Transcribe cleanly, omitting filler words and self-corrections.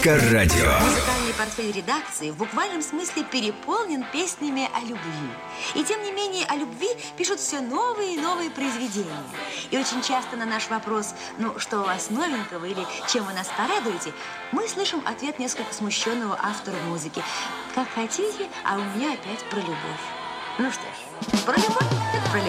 Эльдо.Радио. Музыкальный портфель редакции в буквальном смысле переполнен песнями о любви. И тем не менее о любви пишут все новые и новые произведения. И очень часто на наш вопрос: ну, что у вас новенького или чем вы нас порадуете, мы слышим ответ несколько смущенного автора музыки: как хотите, а у меня опять про любовь. Ну что ж, про любовь так про любовь.